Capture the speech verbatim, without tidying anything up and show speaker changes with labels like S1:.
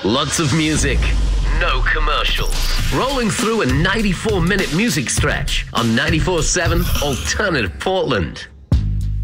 S1: Lots of music, no commercials. Rolling through a ninety-four minute music stretch on ninety-four seven Alternative Portland.